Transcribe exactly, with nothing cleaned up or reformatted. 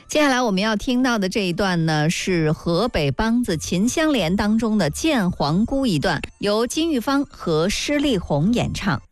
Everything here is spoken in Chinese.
接下来我们要听到的这一段呢，是河北梆子《秦香莲》当中的《见皇姑》一段，由金玉芳和施丽红演唱。